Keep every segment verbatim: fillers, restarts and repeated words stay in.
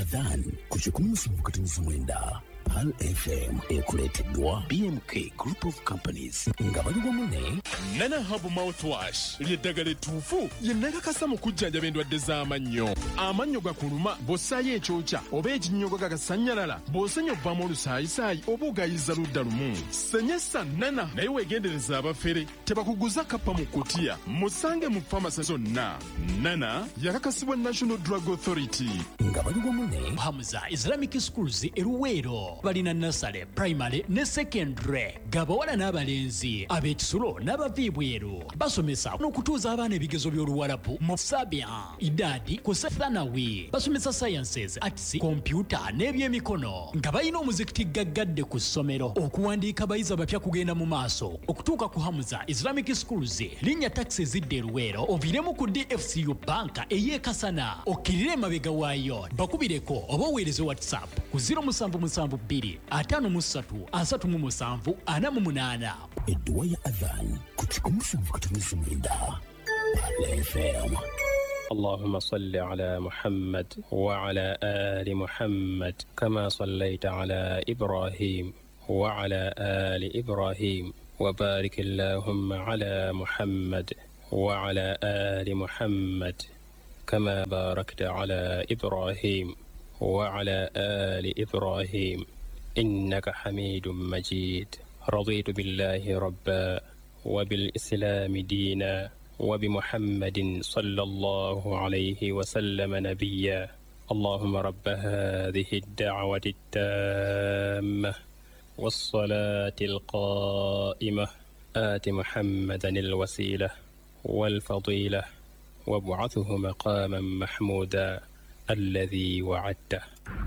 Adhan kuchukua msimu katuniza mwenda Pal F M ekuleteddwa B M K Group of Companies ngabali wamune Nana Hub Mouthwash ly'eddagala ettuufu ye nakakasa mu kujjanjaba endwadde z'amannyo. Amannyo gakuluma bw'ossaayo ekyokya oba ekinnyogo gagasannyalala bw'osenya obbamu olusaayisaayi oba ogayiza ludda lumu. Senyesa Nana naye weegendereza abafere tebakuguza kappa mu kkutiya musange mu famasi zonna. Nana yakakasibwa National Drug Authority. ngabali wamune Hamza Islamic Schools eruweero balina nursery, primary ne secondary gabawala n'abalenzi ab'ekisulo n'abaviibweru basomesa n'okutuuza abaana ebigezo by'oluwalabu mu Sabia idadi ku Thanawi basomesa sciences, arts, computer n'ebyemikono nga balina omuzikiti gaggadde ku ssomero okuwandiika abayizi abapya kugenda mu maaso okutuuka ku Hamza Islamic Schools linnya taxi zidde eruweero oviiremu ku D F C U banka ey'ekasana okkirire emabega waayo bakubireko oba oweereze WhatsApp ku zero seven seven two atano mu ssatu asatu mu musanvu ana mu munaana. edduwa ya Adhan kuchukua msimu katuniza mwenda Pal F M. اللهم صل على محمد وعلى آل محمد كما صليت على إبراهيم وعلى آل إبراهيم وبارك اللهم على محمد وعلى آل محمد كما باركت على إبراهيم وعلى آل إبراهيم إنك حميد مجيد. رضيت بالله ربا وبالإسلام دينا وبمحمد صلى الله عليه وسلم نبيا. اللهم رب هذه الدعوة التامة والصلاة القائمة آت محمدا الوسيلة والفضيلة وابعثه مقاما محمودا الذي وعدته.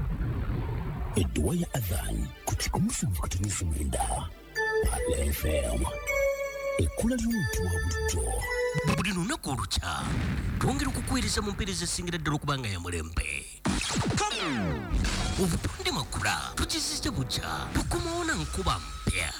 edduwa ya Adhan kuchukua msimu katuniza mwenda Pal F M. Ekula ly'omuntu wa bulijjo buli lunaku olukya twongera okukuweereza mu mpeereza esingira ddala okubanga ya mulembe. Obutonde makula tukizizza bukya tukomawo na nkuba mpya.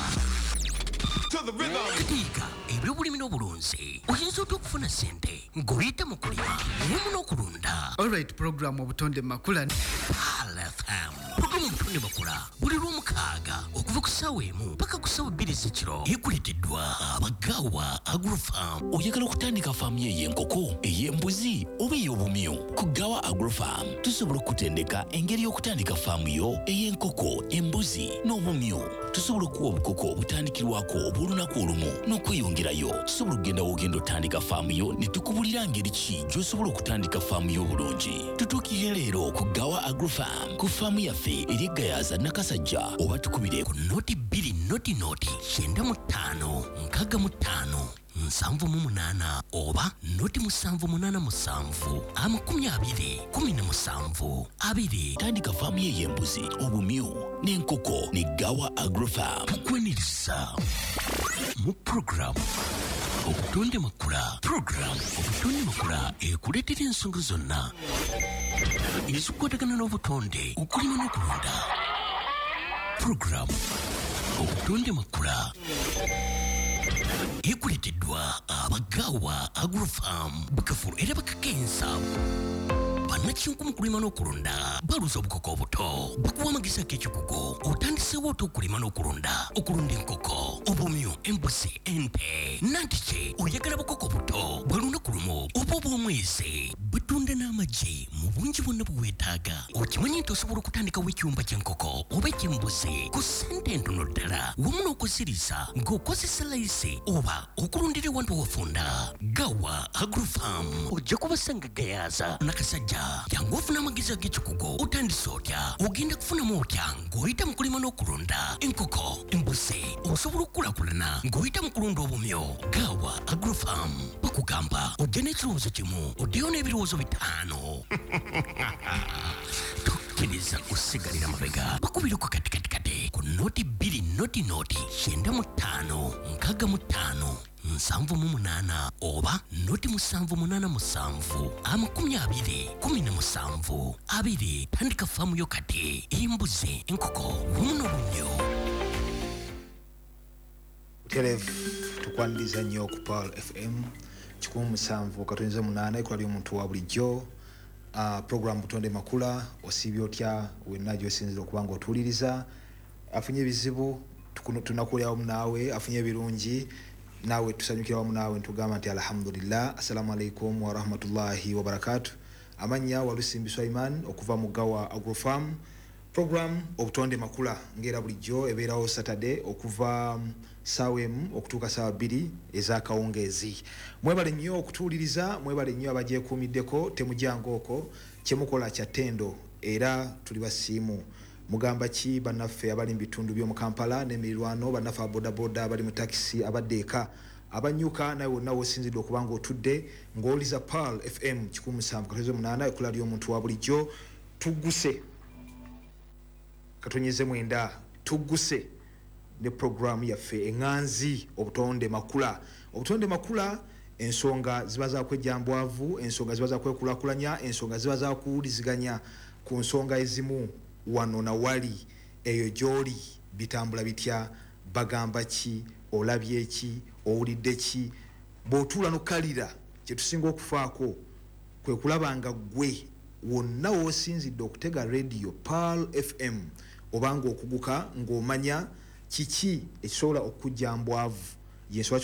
Katiika ebyobulimi n'obulunzi oyinza otya okufuna ssente ng'oyita mu kulima wamu n'okulunda. Alright, program obutonde makula Pal F M programu obutonde makula buli lw'omukaaga okuva ku ssaawa emu paka ku ssaawa bbiri z'ekiro ekuleeteddwa abagaawa Agrofarm. oyagala okutandika faamu y'enkoko ey'embuzi oba ey'obumyu ku Gawa Agrofarm tusobola okutendeka engeri y'okutandika faamu yo ey'enkoko embuzi n'obumyu. Tusobola okuwa obukoko obutandikirwako obw'olunaku olumu n'okweyongerayo. Tusobola okugenda w'ogenda otandika faamu yo ne tukubulira ngeri ki gy'osobola okutandika faamu yo obulungi. Tutuukire leero ku Gawa Agrofarm ku faamu yaffe eri Gayaza Nakasajja oba tukubire ku noti bbiri noti noti kyenda mu ttaano nkaaga mu ttaano nsanvu mu munaana oba noti musanvu munaana musanvu amakumi abiri kumi na musanvu abiri. tandika faamu ye y'embuzi obumyu n'enkoko ne Gawa Agrofarm. Tukweniriza mu programu obutonde makula. Programu obutonde makula ekuleetera ensonga zonna ezikwatagana n'obutonde okulima n'okulunda. Programu obutonde makula ekuleeteddwa abagaawa Agrofarm Bukafulu era bakakensa. Bannakinku mu kulima n'okulunda baluza obukoko obuto bakuwa amagezi ag'ekikugu otandiseewo ota okulima n'okulunda okulunda enkoko obumyu embuzi ente nantiki oyagala bukoko buto bwa lunaku lumu oba obw'omwezi butunda n'amagi mu bungi bwonna bwe weetaaga. Okimanyi nti osobola okutandikawo ekyumba ky'enkoko oba eky'embuzi ku ssente ntono ddala wamu n'okuziriza ng'okozesa layisi oba okulundira ewantu wafunda. Gawa Agrofarm ojja kubasanga Gayaza Nakasajja. Jangu ofuna amagezi ag'ekikugu otandise otya ogenda kufunamu otya ng'oyita mu kulima n'okulunda enkoko embuzi. Osobola okukulaakulana ng'oyita mu kulunda obumyu. Gawa Agrofarm bakugamba ojja n'ekirowoozo kimu oddeyo n'ebirowoozo bitaano. Tokkiriza kusigalira mabega bakubira ku katikatikati ku noti bbiri noti noti kyenda mu ttaano nkaaga mu ttaano nsanvu mu munaana oba noti musanvu munaana musanvu amakumi abiri kumi na musanvu abiri. Tandika faamu yo kati embuzi enkoko wamu n'obumyu. Telefu tukwaniriza nnyo ku Pal F M kikumi musanvu katonze munaana ekula ly'omuntu wa bulijjo uh, program Butonde Makula osibyo tya wenna gyosinzira okubanga otuliriza afunye bizibu tunakulya wamu naawe afunye birungi nawe tusanyukira wamu naawe ntugamba nti alhamdulillah. Assalamu alaikum wa rahmatullahi wa barakatuh. Amanya Walusimbi Swaiman okuva mu Gawa Agrofarm. Program Obutonde Makula ngera bulijjo ebeerawo Saturday okuva sawem okutuuka sawa bbiri ezakawungezi. Mwebale nnyo okutuliriza, mwebale nnyo abagyekuumiddeko, temujjango oko kyemukola kya ttendo era tuli basiimu. Mugamba ki bannaffe abali mu bitundu by'omu Kampala n'emirirwano, bannaffe abodaboda abali mu takisi abaddeeka abanyuka nawe wonna wosinzidde okubanga otudde ng'oliza Pearl F M kikumi na musanvu katono munaana ekula ly'omuntu wa bulijjo. Tugguse katonyeze mwenda tugguse ne program yaffe enganzi Obutonde Makula. Obutonde Makula ensonga ziba za kwejjambwavu, ensonga ziba za kwekulakulanya, ensonga ziba za kuwuliziganya ku nsonga ezimu wano na wali eyo gyoli bitambula bitya, bagamba ki, olabye ki, owulidde ki, bw'otuula n'okkalira kye tusinga okufaako kwe kulabanga gwe wonna w'osinzidde okutega radio Pearl F M obanga okuguka ng'omanya kiki ekisobola okujjambwavu yensonga